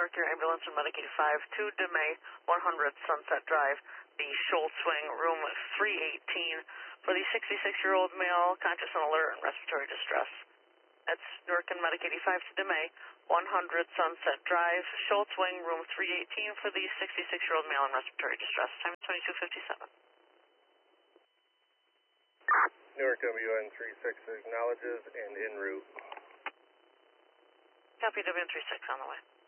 Newark, your ambulance and Medic 85 to DeMay, 100 Sunset Drive, the Schultz Wing, room 318, for the 66-year-old male, conscious and alert and respiratory distress. That's Newark and Medic 85 to DeMay, 100 Sunset Drive, Schultz Wing, room 318, for the 66-year-old male in respiratory distress. Time 22:57. Newark WN 36 acknowledges and en route. Copy WN 36 on the way.